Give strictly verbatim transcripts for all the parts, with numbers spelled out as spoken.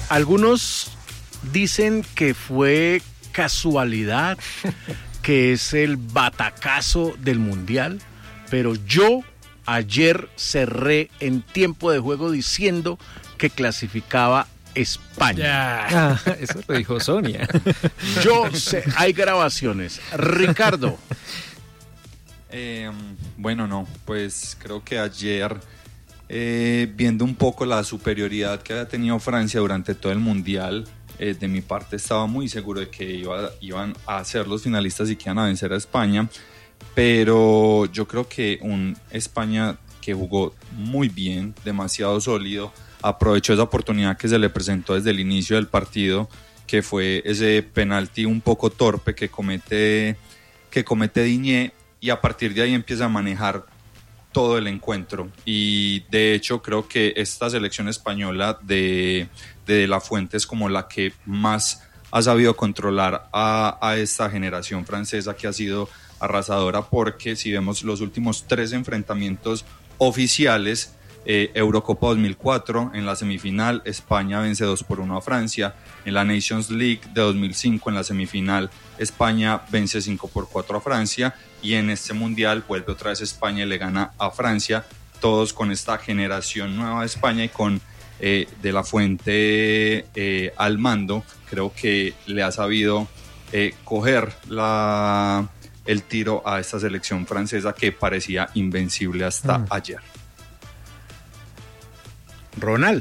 algunos dicen que fue casualidad, que es el batacazo del Mundial, pero yo ayer cerré en tiempo de juego diciendo que clasificaba España. Ah, eso lo dijo Sonia. Yo sé, hay grabaciones. Ricardo. Eh, bueno, no, pues creo que ayer, eh, viendo un poco la superioridad que había tenido Francia durante todo el Mundial, eh, de mi parte estaba muy seguro de que iba, iban a ser los finalistas y que iban a vencer a España, pero yo creo que un España que jugó muy bien, demasiado sólido, aprovechó esa oportunidad que se le presentó desde el inicio del partido, que fue ese penalti un poco torpe que comete, que comete Digne, y a partir de ahí empieza a manejar todo el encuentro. Y de hecho creo que esta selección española de, de, de La Fuente es como la que más ha sabido controlar a, a esta generación francesa, que ha sido arrasadora, porque si vemos los últimos tres enfrentamientos oficiales, eh, Eurocopa dos mil cuatro, en la semifinal España vence dos por uno a Francia, en la Nations League de dos mil cinco en la semifinal España vence cinco por cuatro a Francia, y en este mundial vuelve otra vez España y le gana a Francia, todos con esta generación nueva de España y con eh, De La Fuente eh, al mando. Creo que le ha sabido eh, coger la, el tiro a esta selección francesa que parecía invencible hasta mm. ayer. Ronald.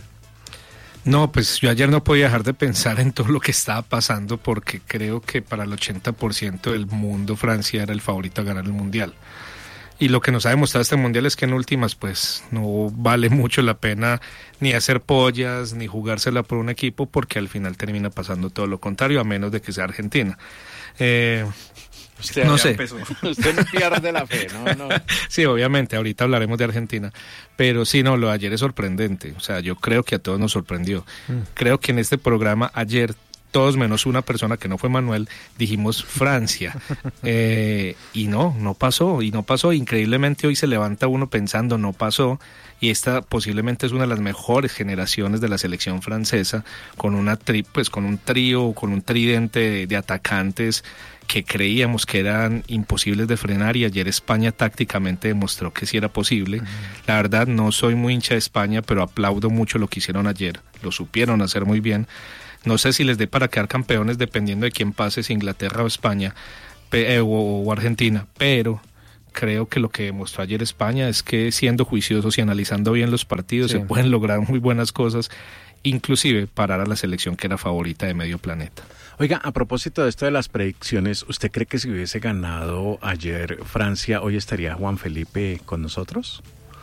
No, pues yo ayer no podía dejar de pensar en todo lo que estaba pasando, porque creo que para el ochenta por ciento del mundo Francia era el favorito a ganar el Mundial. Y lo que nos ha demostrado este Mundial es que en últimas pues no vale mucho la pena ni hacer pollas, ni jugársela por un equipo, porque al final termina pasando todo lo contrario, a menos de que sea Argentina. Eh... Usted no sé. Empezó. Usted no pierde la fe, ¿no? no. Sí, obviamente, ahorita hablaremos de Argentina, pero sí, no, lo de ayer es sorprendente, o sea, yo creo que a todos nos sorprendió. Mm. Creo que en este programa ayer, todos menos una persona que no fue Manuel, dijimos Francia, eh, y no, no pasó, y no pasó, increíblemente hoy se levanta uno pensando, no pasó, y esta posiblemente es una de las mejores generaciones de la selección francesa, con una tri, pues con un trío, con un tridente de, de atacantes que creíamos que eran imposibles de frenar, y ayer España tácticamente demostró que sí era posible. Uh-huh. La verdad, no soy muy hincha de España, pero aplaudo mucho lo que hicieron ayer, lo supieron hacer muy bien. No sé si les dé para quedar campeones dependiendo de quién pase, si Inglaterra o España pe- eh, o, o Argentina, pero creo que lo que demostró ayer España es que, siendo juiciosos y analizando bien los partidos, sí, se pueden lograr muy buenas cosas, inclusive parar a la selección que era favorita de medio planeta. Oiga, a propósito de esto de las predicciones, ¿usted cree que si hubiese ganado ayer Francia, hoy estaría Juan Felipe con nosotros?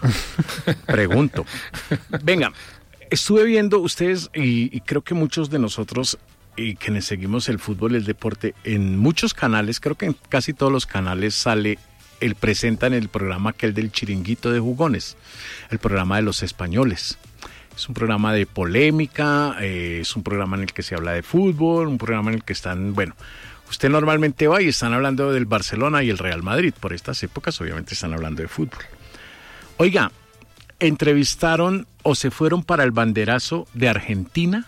Pregunto. Venga, estuve viendo ustedes, y, y creo que muchos de nosotros y quienes seguimos el fútbol, el deporte, en muchos canales, creo que en casi todos los canales sale, el presentan el programa aquel del Chiringuito de Jugones, el programa de los españoles. Es un programa de polémica, eh, es un programa en el que se habla de fútbol, un programa en el que están, bueno, usted normalmente va y están hablando del Barcelona y el Real Madrid. Por estas épocas obviamente están hablando de fútbol. Oiga, entrevistaron o se fueron para el banderazo de Argentina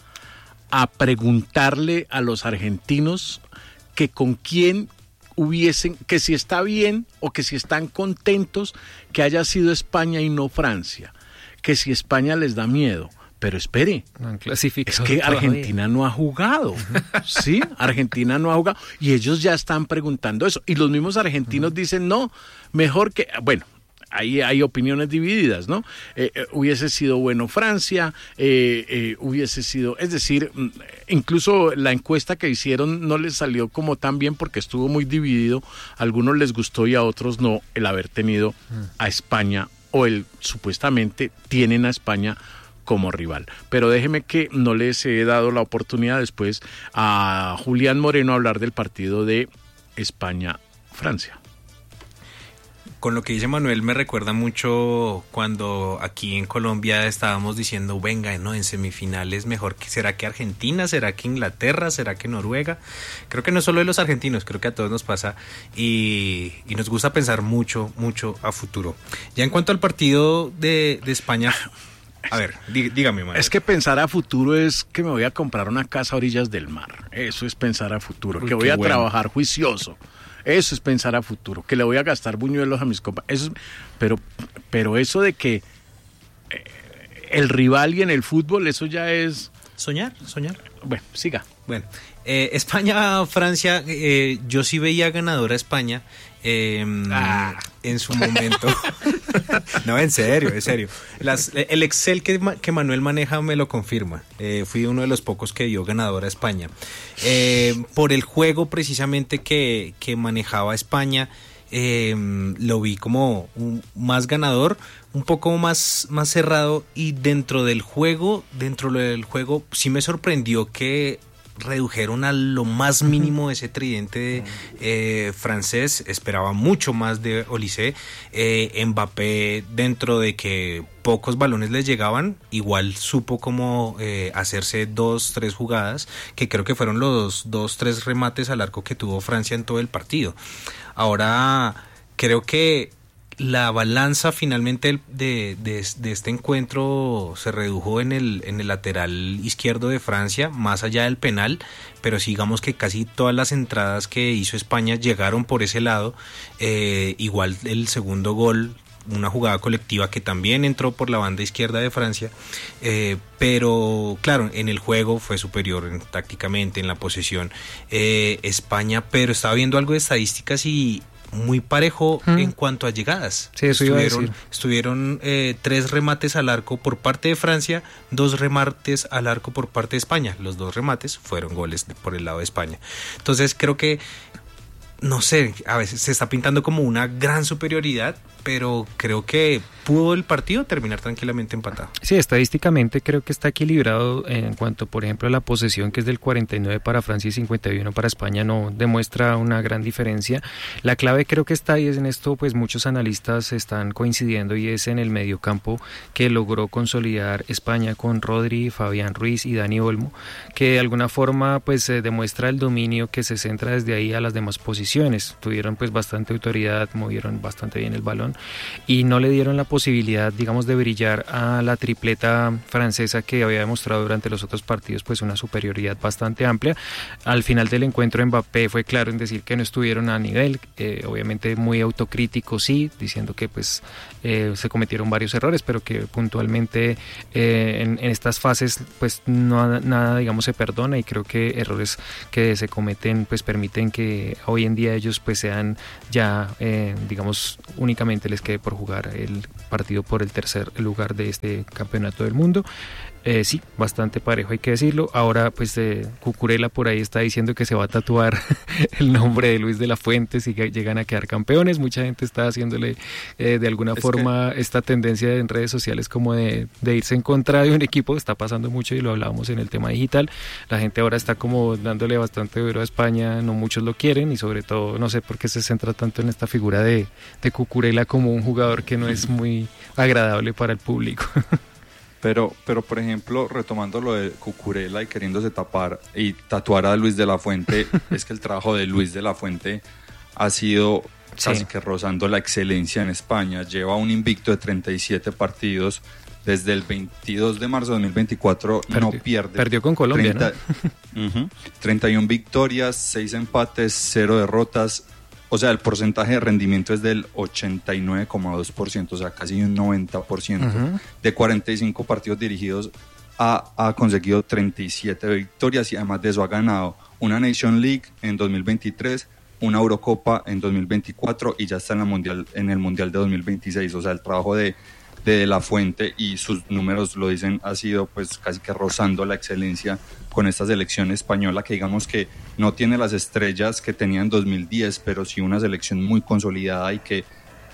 a preguntarle a los argentinos que con quién hubiesen, que si está bien o que si están contentos que haya sido España y no Francia. Que si España les da miedo, pero espere, no han clasificado, es que Argentina todavía no ha jugado, ¿sí? Argentina no ha jugado, y ellos ya están preguntando eso, y los mismos argentinos uh-huh. dicen, no, mejor que, bueno, ahí hay opiniones divididas, ¿no? Eh, eh, hubiese sido bueno Francia, eh, eh, hubiese sido, es decir, incluso la encuesta que hicieron no les salió como tan bien porque estuvo muy dividido, a algunos les gustó y a otros no, el haber tenido uh-huh. a España, o el supuestamente tienen a España como rival. Pero déjeme que no les he dado la oportunidad después a Julián Moreno a hablar del partido de España-Francia. Con lo que dice Manuel me recuerda mucho cuando aquí en Colombia estábamos diciendo, venga, no, en semifinales mejor que, ¿será que Argentina? ¿Será que Inglaterra? ¿Será que Noruega? Creo que no solo de los argentinos, creo que a todos nos pasa y, y nos gusta pensar mucho, mucho a futuro. Ya en cuanto al partido de, de España... A ver, dí, dígame, Manuel. Es que pensar a futuro es que me voy a comprar una casa a orillas del mar. Eso es pensar a futuro. Uy, que voy a bueno. trabajar juicioso. Eso es pensar a futuro. Que le voy a gastar buñuelos a mis compas. Eso es, pero, pero eso de que eh, el rival y en el fútbol, eso ya es... Soñar, soñar. Bueno, siga. Bueno, eh, España, Francia, eh, yo sí veía ganadora a España. Eh, ah. En su momento. No, en serio, en serio. Las, el Excel que, que Manuel maneja me lo confirma. Eh, fui uno de los pocos que dio ganadora a España. Eh, por el juego precisamente que, que manejaba España, eh, lo vi como un, más ganador, un poco más, más cerrado, y dentro del juego, dentro del juego sí me sorprendió que redujeron a lo más mínimo ese tridente eh, francés. Esperaba mucho más de Olise. eh, Mbappé, dentro de que pocos balones les llegaban, igual supo cómo eh, hacerse dos, tres jugadas, que creo que fueron los dos, tres remates al arco que tuvo Francia en todo el partido. Ahora creo que la balanza finalmente de, de, de este encuentro se redujo en el, en el lateral izquierdo de Francia, más allá del penal, pero sigamos que casi todas las entradas que hizo España llegaron por ese lado. Eh, igual el segundo gol, una jugada colectiva que también entró por la banda izquierda de Francia, eh, pero claro, en el juego fue superior en, tácticamente, en la posesión eh, España, pero estaba viendo algo de estadísticas y muy parejo hmm. en cuanto a llegadas. Sí, eso estuvieron, iba a decir. Estuvieron eh, tres remates al arco por parte de Francia, dos remates al arco por parte de España. Los dos remates fueron goles de, por el lado de España. Entonces creo que, no sé, a veces se está pintando como una gran superioridad, pero creo que pudo el partido terminar tranquilamente empatado. Sí, estadísticamente creo que está equilibrado en cuanto, por ejemplo, a la posesión, que es del cuarenta y nueve para Francia y cincuenta y uno para España, no demuestra una gran diferencia. La clave creo que está, y es en esto pues muchos analistas están coincidiendo, y es en el mediocampo que logró consolidar España con Rodri, Fabián Ruiz y Dani Olmo, que de alguna forma pues eh, demuestra el dominio que se centra desde ahí a las demás posiciones. Tuvieron pues bastante autoridad, movieron bastante bien el balón y no le dieron la posibilidad, digamos, de brillar a la tripleta francesa, que había demostrado durante los otros partidos pues una superioridad bastante amplia. Al final del encuentro Mbappé fue claro en decir que no estuvieron a nivel, eh, obviamente muy autocrítico, sí, diciendo que pues eh, se cometieron varios errores, pero que puntualmente eh, en, en estas fases pues no nada, digamos, se perdona, y creo que errores que se cometen pues permiten que hoy en día ellos pues sean ya eh, digamos únicamente les quede por jugar el partido por el tercer lugar de este campeonato del mundo. Eh, sí, bastante parejo, hay que decirlo. Ahora pues eh, Cucurella por ahí está diciendo que se va a tatuar el nombre de Luis de la Fuente si llegan a quedar campeones. Mucha gente está haciéndole eh, de alguna es forma que... esta tendencia en redes sociales como de, de irse en contra de un equipo. Está pasando mucho y lo hablábamos en el tema digital. La gente ahora está como dándole bastante duro a España, no muchos lo quieren, y sobre todo no sé por qué se centra tanto en esta figura de, de Cucurella como un jugador que no es muy agradable para el público. Pero, pero por ejemplo, retomando lo de Cucurella y queriéndose tapar y tatuar a Luis de la Fuente, es que el trabajo de Luis de la Fuente ha sido casi sí. que rozando la excelencia en España. Lleva un invicto de treinta y siete partidos. Desde el veintidós de marzo de dos mil veinticuatro Perdió. no pierde. Perdió con Colombia, treinta, ¿no? uh-huh, treinta y una victorias, seis empates, cero derrotas. O sea, el porcentaje de rendimiento es del ochenta y nueve coma dos por ciento, o sea, casi un noventa por ciento. Uh-huh. De cuarenta y cinco partidos dirigidos, ha, ha conseguido treinta y siete victorias, y además de eso ha ganado una Nation League en dos mil veintitrés, una Eurocopa en dos mil veinticuatro, y ya está en, la mundial, en el Mundial de dos mil veintiséis. O sea, el trabajo de, de, de La Fuente, y sus números lo dicen, ha sido pues casi que rozando la excelencia con esta selección española, que digamos que no tiene las estrellas que tenía en dos mil diez, pero sí una selección muy consolidada, y que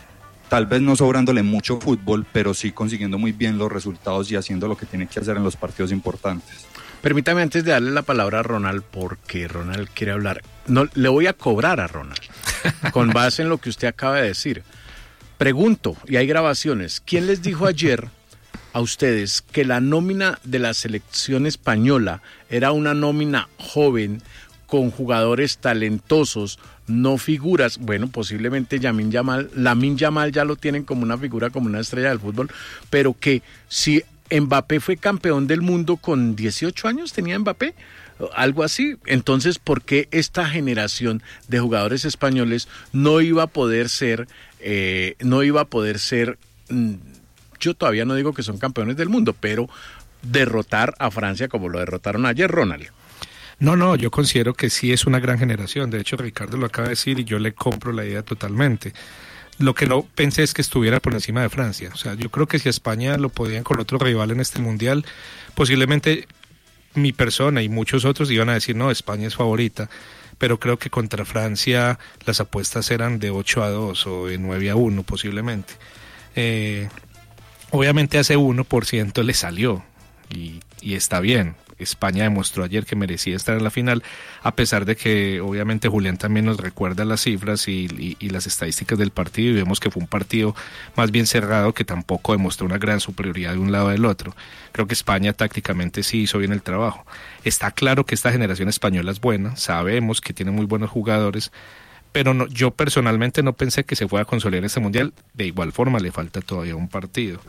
tal vez no sobrándole mucho fútbol, pero sí consiguiendo muy bien los resultados y haciendo lo que tiene que hacer en los partidos importantes. Permítame, antes de darle la palabra a Ronald, porque Ronald quiere hablar, no le voy a cobrar a Ronald con base en lo que usted acaba de decir. Pregunto, y hay grabaciones, ¿quién les dijo ayer a ustedes que la nómina de la selección española era una nómina joven, con jugadores talentosos, no figuras? Bueno, posiblemente Lamine Yamal, Lamine Yamal ya lo tienen como una figura, como una estrella del fútbol, pero que si Mbappé fue campeón del mundo con dieciocho años, tenía Mbappé, algo así. Entonces, ¿por qué esta generación de jugadores españoles no iba a poder ser, eh, no iba a poder ser, mmm, yo todavía no digo que son campeones del mundo, pero derrotar a Francia como lo derrotaron ayer, Ronald? No, no, yo considero que sí es una gran generación. De hecho, Ricardo lo acaba de decir y yo le compro la idea totalmente. Lo que no pensé es que estuviera por encima de Francia. O sea, yo creo que si a España lo podían con otro rival en este mundial, posiblemente mi persona y muchos otros iban a decir, no, España es favorita. Pero creo que contra Francia las apuestas eran de ocho a dos o de nueve a uno posiblemente. Eh, obviamente a ese uno por ciento le salió y, y está bien. España demostró ayer que merecía estar en la final, a pesar de que obviamente Julián también nos recuerda las cifras y, y, y las estadísticas del partido, y vemos que fue un partido más bien cerrado, que tampoco demostró una gran superioridad de un lado del otro. Creo que España tácticamente sí hizo bien el trabajo. Está claro que esta generación española es buena, sabemos que tiene muy buenos jugadores, pero no, yo personalmente no pensé que se fuera a consolidar este mundial. De igual forma le falta todavía un partido.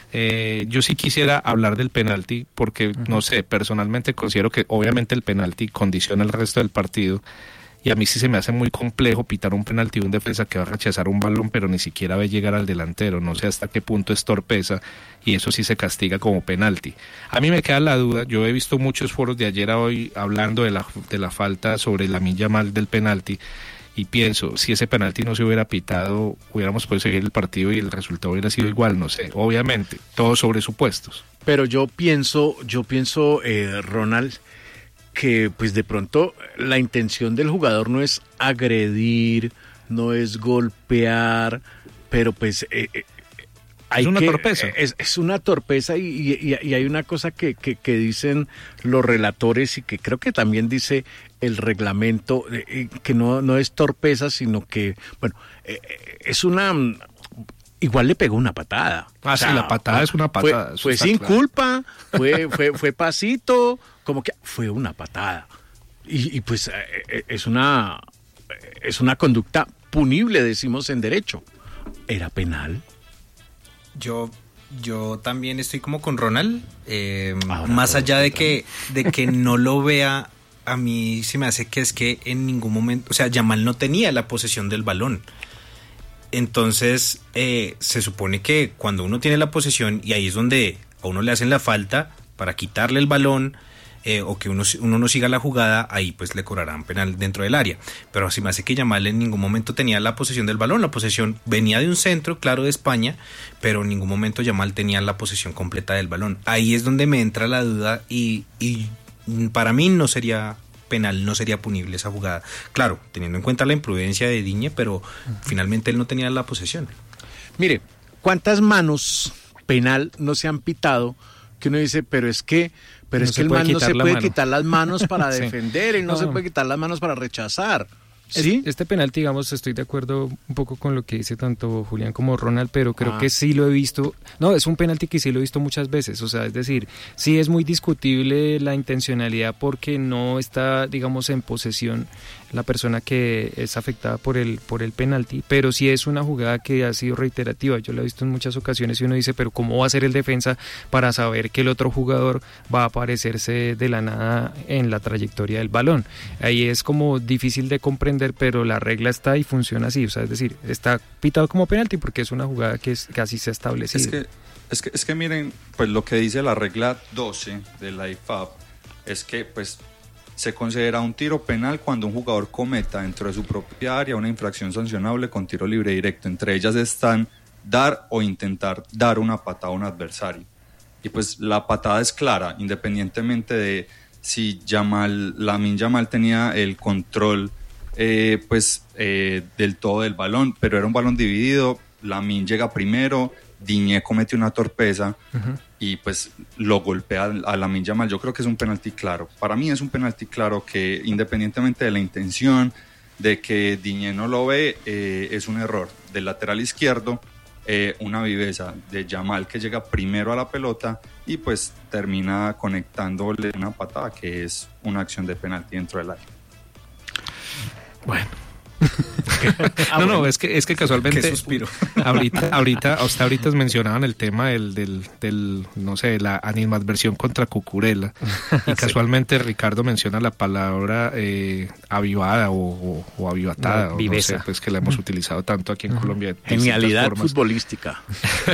Eh, yo sí quisiera hablar del penalti porque, uh-huh. no sé, personalmente considero que obviamente el penalti condiciona el resto del partido y a mí sí se me hace muy complejo pitar un penalti de un defensa que va a rechazar un balón pero ni siquiera ve llegar al delantero. No sé hasta qué punto es torpeza y eso sí se castiga como penalti. A mí me queda la duda, yo he visto muchos foros de ayer a hoy hablando de la, de la falta sobre Lamine Yamal del penalti. Y pienso, si ese penalti no se hubiera pitado, hubiéramos podido seguir el partido y el resultado hubiera sido igual, no sé, obviamente, todos sobre supuestos. Pero yo pienso, yo pienso, eh, Ronald, que pues de pronto la intención del jugador no es agredir, no es golpear, pero pues... Eh, eh, Hay es una que, torpeza. Es, es una torpeza y, y, y hay una cosa que, que, que dicen los relatores y que creo que también dice el reglamento, eh, que no, no es torpeza, sino que, bueno, eh, es una... Igual le pegó una patada. Ah, o sea, sí, la patada es una patada. Fue, fue sin claro. culpa, fue, fue, fue pasito, como que fue una patada. Y, y pues eh, es una, es una conducta punible, decimos en derecho. ¿Era penal? Yo, yo también estoy como con Ronald, eh, más allá de que, de que no lo vea, a mí se me hace que es que en ningún momento, o sea, Yamal no tenía la posesión del balón. Entonces, eh, se supone que cuando uno tiene la posesión, y ahí es donde a uno le hacen la falta para quitarle el balón, Eh, o que uno, uno no siga la jugada, ahí pues le cobrarán penal dentro del área. Pero así me hace que Yamal en ningún momento tenía la posesión del balón. La posesión venía de un centro, claro, de España, pero en ningún momento Yamal tenía la posesión completa del balón. Ahí es donde me entra la duda y, y para mí no sería penal, no sería punible esa jugada. Claro, teniendo en cuenta la imprudencia de Digne, pero uh-huh. finalmente él no tenía la posesión. Mire, ¿cuántas manos penal no se han pitado que uno dice, pero es que Pero no es que el man no se puede mano. quitar las manos para sí. defender, y no, no se puede quitar las manos para rechazar. ¿Sí? Este penalti, digamos, estoy de acuerdo un poco con lo que dice tanto Julián como Ronald, pero creo ah. que sí lo he visto. No, es un penalti que sí lo he visto muchas veces. O sea, es decir, sí es muy discutible la intencionalidad porque no está, digamos, en posesión la persona que es afectada por el por el penalti, pero sí es una jugada que ha sido reiterativa. Yo la he visto en muchas ocasiones y uno dice, pero ¿cómo va a ser el defensa para saber que el otro jugador va a aparecerse de la nada en la trayectoria del balón? Ahí es como difícil de comprender, pero la regla está y funciona así. O sea, es decir, está pitado como penalti porque es una jugada que es, casi se ha establecido. Es que, es que, es que miren, pues lo que dice la regla doce de la I F A B es que pues se considera un tiro penal cuando un jugador cometa dentro de su propia área una infracción sancionable con tiro libre directo. Entre ellas están dar o intentar dar una patada a un adversario. Y pues la patada es clara, independientemente de si Yamal, Lamine Yamal tenía el control eh, pues eh, del todo del balón, pero era un balón dividido. Lamine llega primero, Digne comete una torpeza uh-huh. y pues lo golpea a Lamine Yamal. Yo creo que es un penalti claro. Para mí es un penalti claro que independientemente de la intención de que Digne no lo ve, eh, es un error del lateral izquierdo, eh, una viveza de Yamal que llega primero a la pelota y pues termina conectándole una patada que es una acción de penalti dentro del área. Bueno. Ah, no, bueno. no, es que es que casualmente Qué suspiro. ahorita, ahorita, hasta ahorita mencionaban el tema del, del, del no sé, la animadversión contra Cucurella. Y casualmente sí. Ricardo menciona la palabra eh, avivada o, o, o avivatada, no, o no sé, pues que la hemos utilizado tanto aquí en uh-huh. Colombia. Genialidad futbolística.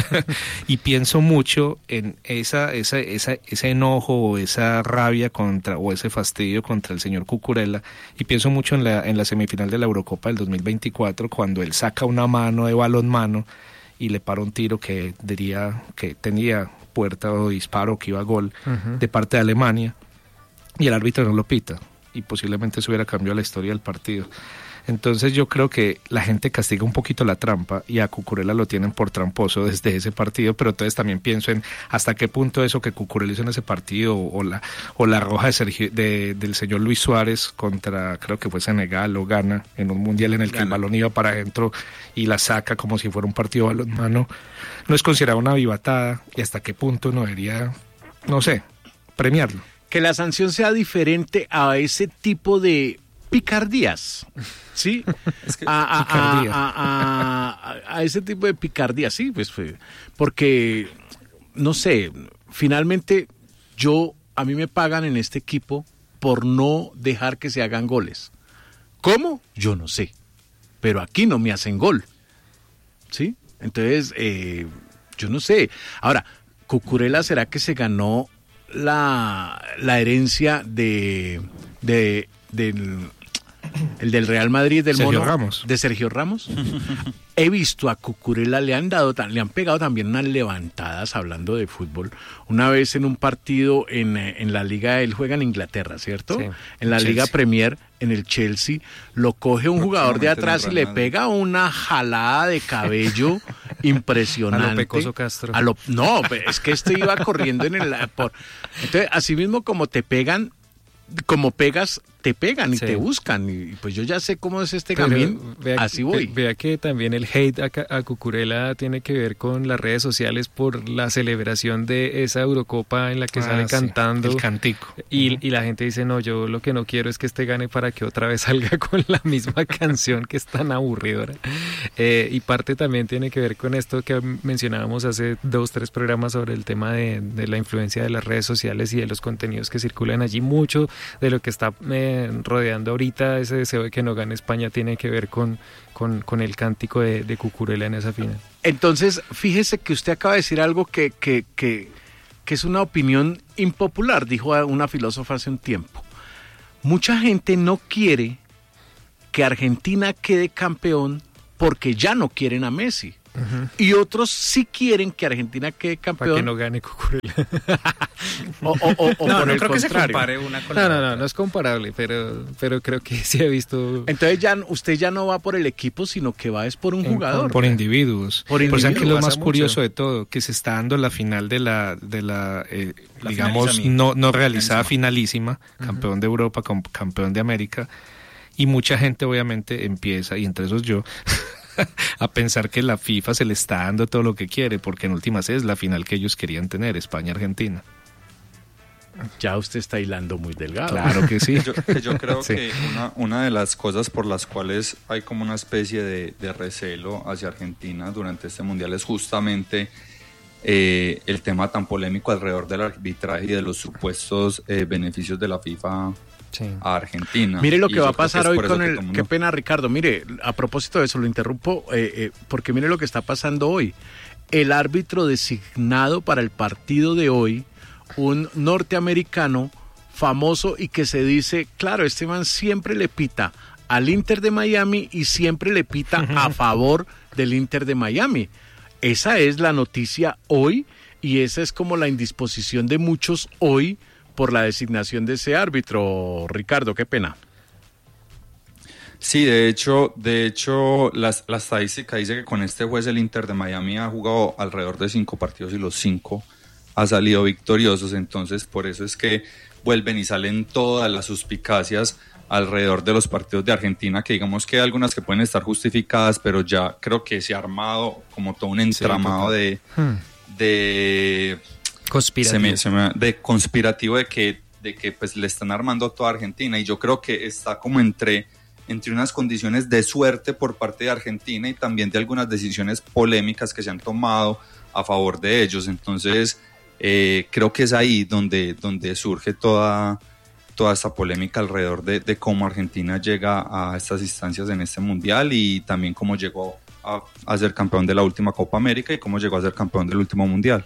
Y pienso mucho en esa, esa, esa, ese enojo o esa rabia contra, o ese fastidio contra el señor Cucurella, y pienso mucho en la, en la semifinal de la Eurocopa del dos mil veinticuatro, cuando él saca una mano de balonmano y le para un tiro que diría que tenía puerta o disparo, que iba a gol uh-huh. de parte de Alemania, y el árbitro no lo pita, y posiblemente eso hubiera cambiado la historia del partido. Entonces yo creo que la gente castiga un poquito la trampa, y a Cucurella lo tienen por tramposo desde ese partido, pero entonces también pienso en hasta qué punto eso que Cucurella hizo en ese partido, o la o la roja de Sergio, de, del señor Luis Suárez contra, creo que fue Senegal o Ghana, en un mundial en el que Ghana. El balón iba para adentro y la saca como si fuera un partido de balonmano, no es considerado una vivatada, y hasta qué punto no debería, no sé, premiarlo. Que la sanción sea diferente a ese tipo de picardías, ¿sí? Es que a, a, picardía. A, a, a, a ese tipo de picardías, sí, pues, porque, no sé, finalmente yo, a mí me pagan en este equipo por no dejar que se hagan goles. ¿Cómo? Yo no sé, pero aquí no me hacen gol, ¿sí? Entonces, eh, yo no sé. Ahora, Cucurella, ¿será que se ganó la, la herencia de, de del el del Real Madrid del Sergio mono Ramos. de Sergio Ramos? He visto a Cucurella, le han dado, le han pegado también unas levantadas hablando de fútbol. Una vez en un partido en, en la liga, él juega en Inglaterra, ¿cierto? Sí, en la Chelsea. Liga Premier, en el Chelsea, lo coge un jugador de atrás y le pega una jalada de cabello impresionante. A lo Pecoso Castro. A lo, no, es que este iba corriendo en el... Por, entonces, así mismo como te pegan, como pegas, te pegan y sí. te buscan, y pues yo ya sé cómo es este gamín, vea, así voy. Vea que también el hate a, a Cucurella tiene que ver con las redes sociales por la celebración de esa Eurocopa en la que ah, sale sí. cantando. El cantico. Y, uh-huh. y la gente dice, no, yo lo que no quiero es que este gane para que otra vez salga con la misma canción que es tan aburridora. Eh, y parte también tiene que ver con esto que mencionábamos hace dos, tres programas sobre el tema de, de la influencia de las redes sociales y de los contenidos que circulan allí. Mucho de lo que está eh, rodeando ahorita ese deseo de que no gane España tiene que ver con, con, con el cántico de, de Cucurella en esa final. Entonces, fíjese que usted acaba de decir algo que, que, que, que es una opinión impopular, dijo una filósofa hace un tiempo. Mucha gente no quiere que Argentina quede campeón porque ya no quieren a Messi. Uh-huh. Y otros sí quieren que Argentina quede campeón. Para que no gane Cucurella. o, o, o, o no, por no el creo contrario. Que se compare una con no, la no, otra. no, no es comparable, pero, pero creo que sí he visto. Entonces ya usted ya no va por el equipo, sino que va es por un en jugador. Por individuos. Por individuos. Por eso es que lo más mucho. curioso de todo, que se está dando la final de la, de la, eh, la digamos, no, no realizada finalísima, uh-huh. campeón de Europa, campeón de América, y mucha gente obviamente empieza, y entre esos yo, a pensar que la FIFA se le está dando todo lo que quiere, porque en últimas es la final que ellos querían tener, España-Argentina. Ya usted está hilando muy delgado. Claro que sí. Yo, yo creo sí. que una, una de las cosas por las cuales hay como una especie de, de recelo hacia Argentina durante este mundial es justamente eh, el tema tan polémico alrededor del arbitraje y de los supuestos eh, beneficios de la FIFA sí. a Argentina. Mire lo que y va a pasar hoy con que el... mundo... Qué pena, Ricardo. Mire, a propósito de eso, lo interrumpo, eh, eh, porque mire lo que está pasando hoy. El árbitro designado para el partido de hoy, un norteamericano famoso y que se dice, claro, este man siempre le pita al Inter de Miami y siempre le pita a favor del Inter de Miami. Esa es la noticia hoy y esa es como la indisposición de muchos hoy por la designación de ese árbitro. Ricardo, qué pena. Sí, de hecho, de hecho la, la estadística dice que con este juez el Inter de Miami ha jugado alrededor de cinco partidos y los cinco ha salido victoriosos, entonces por eso es que vuelven y salen todas las suspicacias alrededor de los partidos de Argentina, que digamos que hay algunas que pueden estar justificadas, pero ya creo que se ha armado como todo un entramado sí, de, hmm. de conspirativo, se me, se me, de conspirativo de que, de que pues le están armando a toda Argentina, y yo creo que está como entre entre unas condiciones de suerte por parte de Argentina y también de algunas decisiones polémicas que se han tomado a favor de ellos. Entonces eh, creo que es ahí donde, donde surge toda, toda esta polémica alrededor de, de cómo Argentina llega a estas instancias en este mundial y también cómo llegó a, a ser campeón de la última Copa América y cómo llegó a ser campeón del último mundial.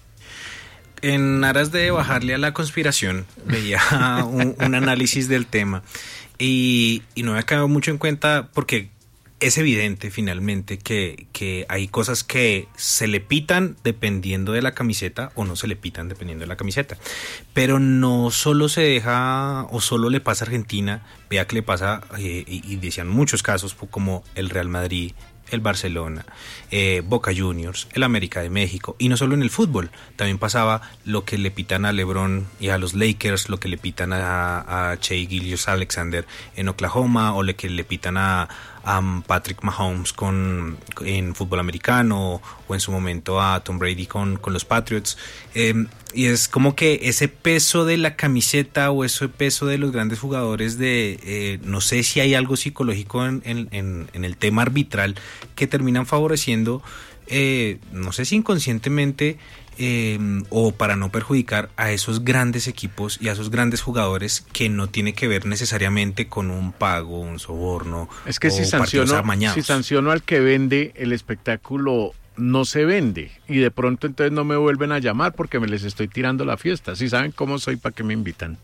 En aras de bajarle a la conspiración, veía un, un análisis del tema y, y no me ha quedado mucho en cuenta porque es evidente finalmente que, que hay cosas que se le pitan dependiendo de la camiseta o no se le pitan dependiendo de la camiseta. Pero no solo se deja o solo le pasa a Argentina, vea que le pasa, eh, y, y decían muchos casos como el Real Madrid, el Barcelona, eh, Boca Juniors, el América de México, y no solo en el fútbol, también pasaba lo que le pitan a LeBron y a los Lakers, lo que le pitan a, a Shai Gilgeous-Alexander en Oklahoma, o lo que le pitan a, a Patrick Mahomes con, en fútbol americano, o en su momento a Tom Brady con, con los Patriots. Eh, y es como que ese peso de la camiseta o ese peso de los grandes jugadores de, eh, no sé si hay algo psicológico en, en, en el tema arbitral que terminan favoreciendo, eh, no sé si inconscientemente eh, o para no perjudicar a esos grandes equipos y a esos grandes jugadores que no tiene que ver necesariamente con un pago, un soborno. Es que o si sanciono, si sanciono al que vende el espectáculo, no se vende y de pronto entonces no me vuelven a llamar porque me les estoy tirando la fiesta. Si saben cómo soy, ¿para qué me invitan?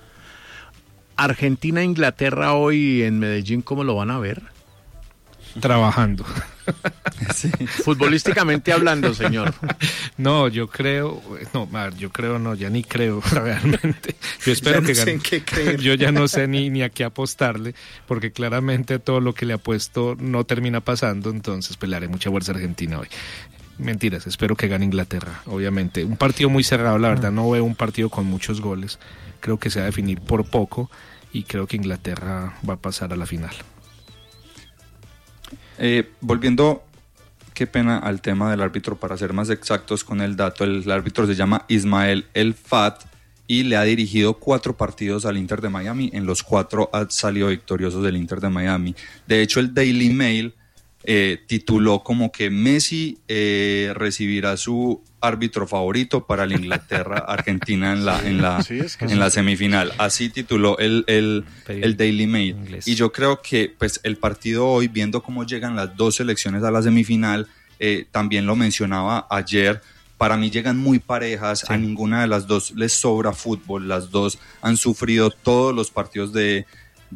Argentina, Inglaterra hoy en Medellín, ¿cómo lo van a ver? Trabajando. Sí. Futbolísticamente hablando, señor. No, yo creo, no, yo creo no, ya ni creo realmente. Yo espero ya no que sé gane. en qué creer. Yo ya no sé ni, ni a qué apostarle, porque claramente todo lo que le apuesto no termina pasando, entonces pues le haré mucha fuerza a Argentina hoy. Mentiras, espero que gane Inglaterra, obviamente. Un partido muy cerrado, la verdad, no veo un partido con muchos goles. Creo que se va a definir por poco y creo que Inglaterra va a pasar a la final. Eh, volviendo, qué pena, al tema del árbitro, para ser más exactos con el dato, el, el árbitro se llama Ismael El Fat y le ha dirigido cuatro partidos al Inter de Miami. En los cuatro ha salido victoriosos del Inter de Miami. De hecho, el Daily Mail eh, tituló como que Messi eh, recibirá su árbitro favorito para la Inglaterra-Argentina en la, en la, Sí, es que en sí. la semifinal. Así tituló el, el, el Daily Mail. Inglés. Y yo creo que pues el partido hoy, viendo cómo llegan las dos selecciones a la semifinal, eh, también lo mencionaba ayer, para mí llegan muy parejas, sí. A ninguna de las dos les sobra fútbol, las dos han sufrido todos los partidos de,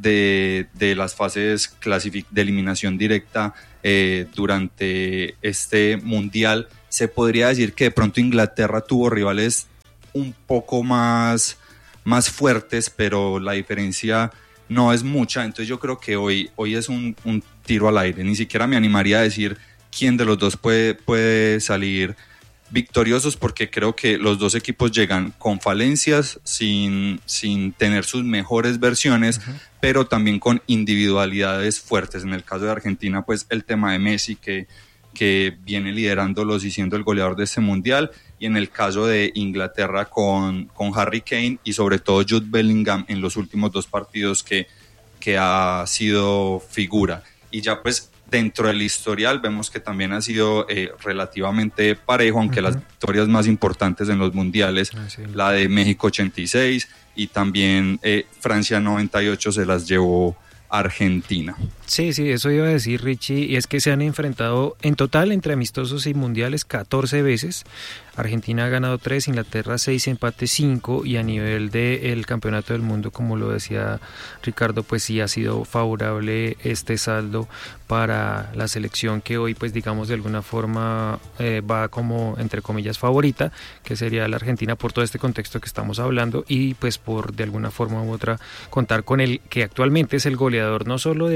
de, de las fases clasific- de eliminación directa eh, durante este mundial. Se podría decir que de pronto Inglaterra tuvo rivales un poco más, más fuertes, pero la diferencia no es mucha. Entonces yo creo que hoy, hoy es un, un tiro al aire. Ni siquiera me animaría a decir quién de los dos puede, puede salir victoriosos, porque creo que los dos equipos llegan con falencias, sin, sin tener sus mejores versiones, uh-huh. pero también con individualidades fuertes. En el caso de Argentina, pues el tema de Messi, que, que viene liderándolos y siendo el goleador de este mundial, y en el caso de Inglaterra con, con Harry Kane y sobre todo Jude Bellingham en los últimos dos partidos que, que ha sido figura. Y ya pues dentro del historial vemos que también ha sido eh, relativamente parejo, aunque uh-huh. las victorias más importantes en los mundiales, ah, sí. la de México ochenta y seis y también eh, Francia noventa y ocho se las llevó Argentina. Sí, sí, eso iba a decir Richie, y es que se han enfrentado en total entre amistosos y mundiales catorce veces. Argentina ha ganado tres, Inglaterra seis, empate cinco, y a nivel del campeonato del mundo, como lo decía Ricardo, pues sí ha sido favorable este saldo para la selección que hoy, pues digamos de alguna forma eh, va como entre comillas favorita, que sería la Argentina por todo este contexto que estamos hablando, y pues por de alguna forma u otra contar con el que actualmente es el goleador no solo de la Copa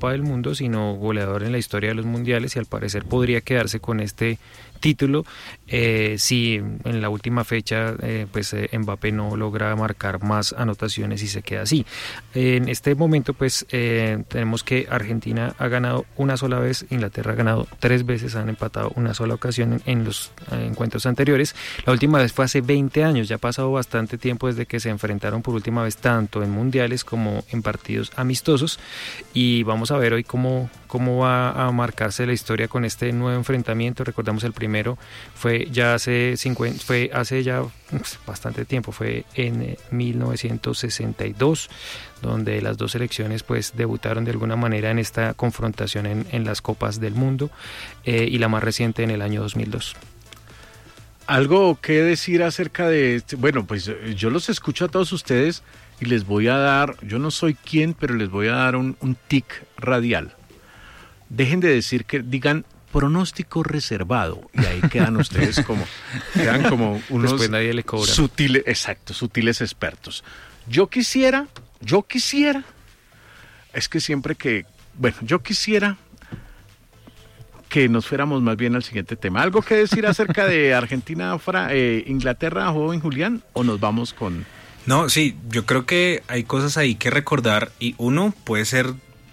Copa del Mundo, sino goleador en la historia de los mundiales, y al parecer podría quedarse con este título eh, si en la última fecha eh, pues eh, Mbappé no logra marcar más anotaciones y se queda así. En este momento pues eh, tenemos que Argentina ha ganado una sola vez, Inglaterra ha ganado tres veces, han empatado una sola ocasión en, en los eh, encuentros anteriores. La última vez fue hace veinte años, ya ha pasado bastante tiempo desde que se enfrentaron por última vez tanto en mundiales como en partidos amistosos, y vamos a ver hoy cómo, cómo va a marcarse la historia con este nuevo enfrentamiento. Recordamos el primero fue ya hace cincuenta, fue hace ya bastante tiempo, fue en mil novecientos sesenta y dos, donde las dos selecciones pues debutaron de alguna manera en esta confrontación en, en las Copas del Mundo, eh, y la más reciente en el año dos mil dos. Algo que decir acerca de este, bueno, pues yo los escucho a todos ustedes y les voy a dar, yo no soy quien, pero les voy a dar un, un tic radial. Dejen de decir que digan pronóstico reservado, y ahí quedan ustedes como, quedan como unos Después nadie le cobra. sutiles, exacto, sutiles expertos. Yo quisiera, yo quisiera, es que siempre que, bueno, yo quisiera que nos fuéramos más bien al siguiente tema. ¿Algo que decir acerca de Argentina, Fra, eh, Inglaterra, joven Julián, o nos vamos con...? No, sí, yo creo que hay cosas ahí que recordar, y uno puede ser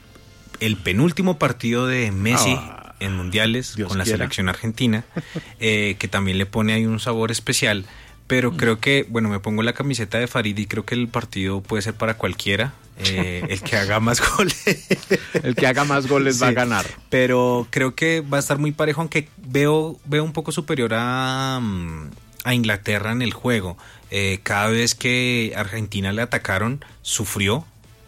el penúltimo partido de Messi Ah, en mundiales Dios con la quiera. selección argentina, eh, que también le pone ahí un sabor especial, pero creo que, bueno, me pongo la camiseta de Farid y creo que el partido puede ser para cualquiera, eh, el que haga más goles. El que haga más goles Sí, va a ganar. Pero creo que va a estar muy parejo, aunque veo, veo un poco superior a, a Inglaterra en el juego. Eh, cada vez que Argentina le atacaron, sufrió,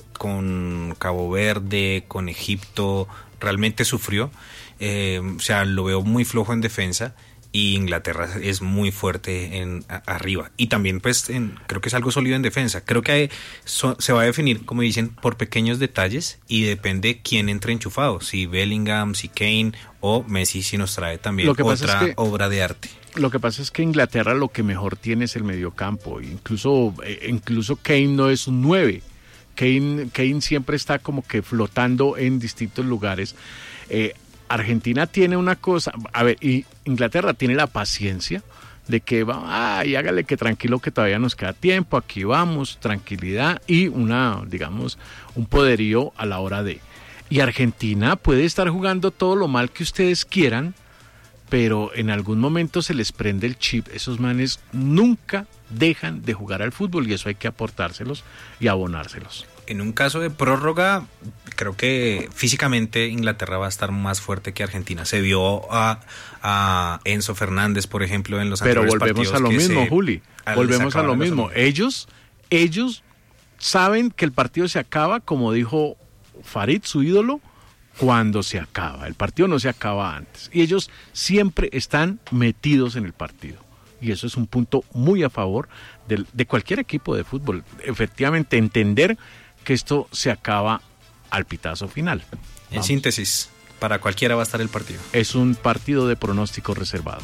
con Cabo Verde, con Egipto, realmente sufrió. Eh, o sea, lo veo muy flojo en defensa, y Inglaterra es muy fuerte en a, arriba, y también pues en, creo que es algo sólido en defensa. Creo que hay, so, se va a definir, como dicen, por pequeños detalles, y depende quién entre enchufado, si Bellingham, si Kane o Messi, si nos trae también Lo que pasa otra es que- obra de arte. Lo que pasa es que Inglaterra lo que mejor tiene es el mediocampo. Incluso, eh, incluso Kane no es un nueve. Kane, Kane siempre está como que flotando en distintos lugares. Eh, Argentina tiene una cosa, a ver, y Inglaterra tiene la paciencia de que va, ay, hágale que tranquilo, que todavía nos queda tiempo, aquí vamos, tranquilidad y una, digamos, un poderío a la hora de. Y Argentina puede estar jugando todo lo mal que ustedes quieran, pero en algún momento se les prende el chip. Esos manes nunca dejan de jugar al fútbol, y eso hay que aportárselos y abonárselos. En un caso de prórroga, creo que físicamente Inglaterra va a estar más fuerte que Argentina. Se vio a, a Enzo Fernández, por ejemplo, en los Pero anteriores volvemos partidos a lo que mismo, se- Juli. al- Volvemos a sacaban lo los mismo. hombros. Ellos, ellos saben que el partido se acaba, como dijo Farid, su ídolo, cuando se acaba. El partido no se acaba antes. Y ellos siempre están metidos en el partido. Y eso es un punto muy a favor del- de cualquier equipo de fútbol. Efectivamente, entender que esto se acaba al pitazo final. En Vamos. síntesis, para cualquiera va a estar el partido. Es un partido de pronóstico reservado.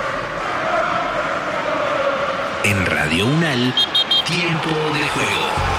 En Radio Unal, tiempo de juego.